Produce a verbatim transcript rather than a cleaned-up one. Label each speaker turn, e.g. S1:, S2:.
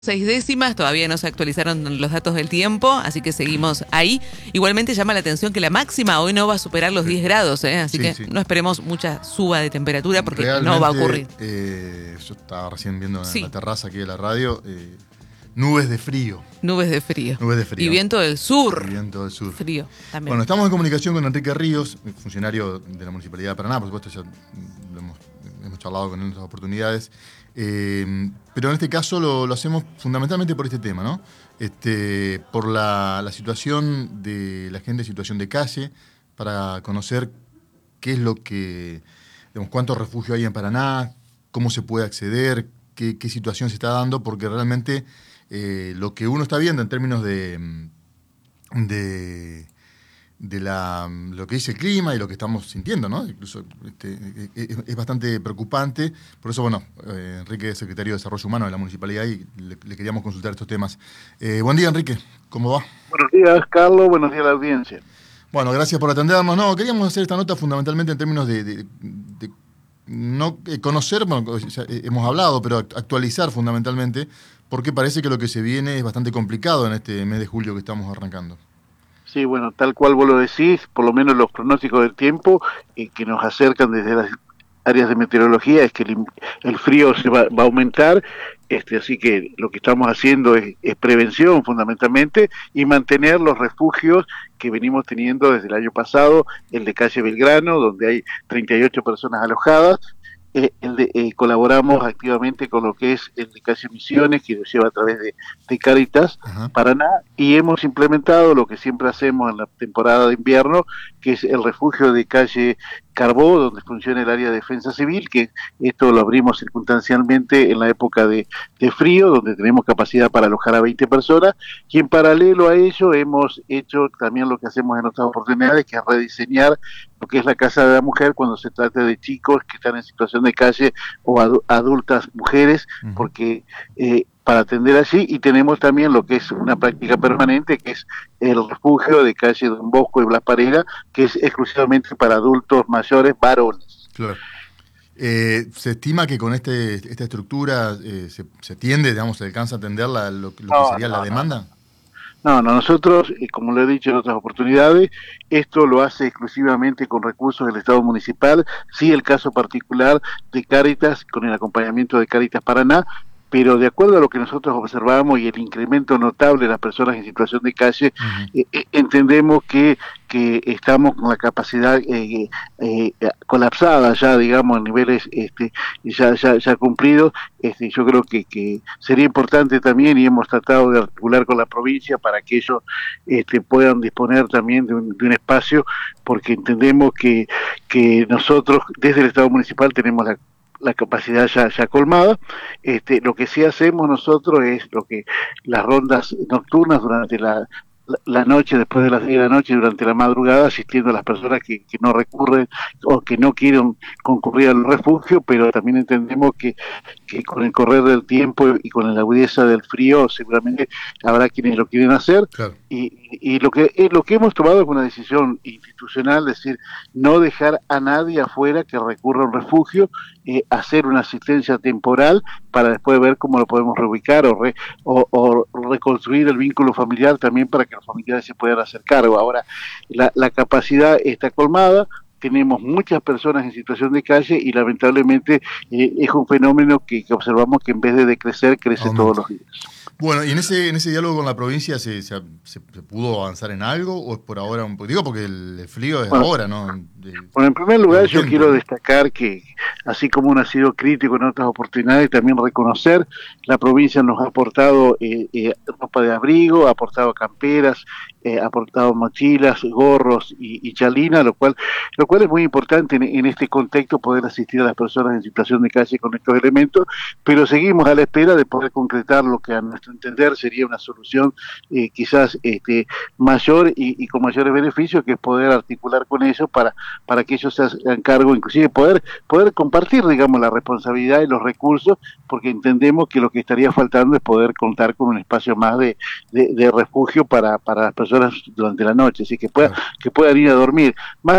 S1: Seis décimas, todavía no se actualizaron los datos del tiempo, así que seguimos ahí. Igualmente llama la atención que la máxima hoy no va a superar los diez grados, ¿eh? así
S2: Sí,
S1: que
S2: sí.
S1: no esperemos mucha suba de temperatura porque
S2: Realmente,
S1: no va a ocurrir.
S2: Eh, yo estaba recién viendo
S1: Sí.
S2: en la terraza aquí de la radio, eh, nubes de frío.
S1: Nubes de frío.
S2: Nubes de frío.
S1: Y viento del sur.
S2: Y viento del sur.
S1: Frío también.
S2: Bueno, estamos en comunicación con Enrique Ríos, funcionario de la Municipalidad de Paraná, por supuesto ya lo hemos, hemos charlado con él en otras oportunidades. Eh, pero en este caso lo, lo hacemos fundamentalmente por este tema, ¿no? Este, por la, la situación de la gente en situación de calle, para conocer qué es lo que, digamos, cuánto refugio hay en Paraná, cómo se puede acceder, qué, qué situación se está dando, porque realmente eh, lo que uno está viendo en términos de, de de la, lo que dice el clima y lo que estamos sintiendo, ¿no? Incluso este, es, es bastante preocupante. Por eso, bueno, eh, Enrique es secretario de Desarrollo Humano de la Municipalidad y le, le queríamos consultar estos temas. Eh, buen día, Enrique. ¿Cómo va?
S3: Buenos días, Carlos. Buenos días a la audiencia.
S2: Bueno, gracias por atendernos. No, queríamos hacer esta nota fundamentalmente en términos de, de, de no eh, conocer, bueno, ya hemos hablado, pero actualizar fundamentalmente, porque parece que lo que se viene es bastante complicado en este mes de julio que estamos arrancando.
S3: Sí, bueno, tal cual vos lo decís, por lo menos los pronósticos del tiempo eh, que nos acercan desde las áreas de meteorología es que el, el frío se va, va a aumentar, este, así que lo que estamos haciendo es, es prevención fundamentalmente y mantener los refugios que venimos teniendo desde el año pasado, el de calle Belgrano, donde hay treinta y ocho personas alojadas. Eh, el de, eh, colaboramos activamente con lo que es el de calle Misiones, que lo lleva a través de, de Cáritas Ajá. Paraná, y hemos implementado lo que siempre hacemos en la temporada de invierno, que es el refugio de calle Carbó, donde funciona el área de defensa civil, que esto lo abrimos circunstancialmente en la época de, de frío, donde tenemos capacidad para alojar a veinte personas, y en paralelo a ello hemos hecho también lo que hacemos en otras oportunidades, que es rediseñar lo que es la casa de la mujer cuando se trata de chicos que están en situación de calle o adu adultas mujeres, uh-huh. porque eh, para atender allí, y tenemos también lo que es una práctica permanente, que es el refugio de calle Don Bosco y Blas Parera, que es exclusivamente para adultos mayores varones.
S2: Claro. Eh, se estima que con este esta estructura eh, se, se tiende, digamos, se alcanza a atender la, lo, lo no, que sería no, la demanda.
S3: No, no, nosotros, como lo he dicho en otras oportunidades, esto lo hace exclusivamente con recursos del Estado municipal, sí el caso particular de Cáritas, con el acompañamiento de Cáritas Paraná, pero de acuerdo a lo que nosotros observamos y el incremento notable de las personas en situación de calle, uh-huh. eh, entendemos que, que estamos con la capacidad eh, eh, colapsada ya, digamos, en niveles este, ya, ya, ya cumplidos. Este, yo creo que, que sería importante también, y hemos tratado de articular con la provincia para que ellos este, puedan disponer también de un, de un espacio, porque entendemos que, que nosotros desde el Estado municipal tenemos la la capacidad ya, ya colmada. Este, lo que sí hacemos nosotros es lo que las rondas nocturnas durante la, la, la noche, después de las diez de la noche, durante la madrugada, asistiendo a las personas que, que no recurren o que no quieren concurrir al refugio, pero también entendemos que, que con el correr del tiempo y con la agudeza del frío seguramente habrá quienes lo quieren hacer. Claro. Y, y lo que eh, lo que hemos tomado es una decisión institucional, es decir, no dejar a nadie afuera que recurra a un refugio, eh, hacer una asistencia temporal para después ver cómo lo podemos reubicar o, re, o, o reconstruir el vínculo familiar también para que los familiares se puedan hacer cargo. Ahora, la, la capacidad está colmada, tenemos muchas personas en situación de calle y lamentablemente eh, es un fenómeno que, que observamos que en vez de decrecer, crece Aumenta. todos los días.
S2: Bueno, y en ese en ese diálogo con la provincia, ¿se, se, se pudo avanzar en algo o es por ahora un poco? Digo porque el, el frío es bueno, ahora, ¿no? De,
S3: bueno, en primer lugar yo quiero destacar que, así como uno ha sido crítico en otras oportunidades, también reconocer, la provincia nos ha aportado eh, eh, ropa de abrigo, ha aportado camperas, eh, ha aportado mochilas, gorros y, y chalina, lo cual lo cual es muy importante en, en este contexto poder asistir a las personas en situación de calle con estos elementos, pero seguimos a la espera de poder concretar lo que a nuestro entender sería una solución eh, quizás este, mayor y, y con mayores beneficios, que es poder articular con ellos para, para que ellos se hagan cargo, inclusive poder, poder compartir, digamos, la responsabilidad y los recursos, porque entendemos que lo que estaría faltando es poder contar con un espacio más de, de, de refugio para, para las personas durante la noche, así que, pueda, que puedan ir a dormir. Más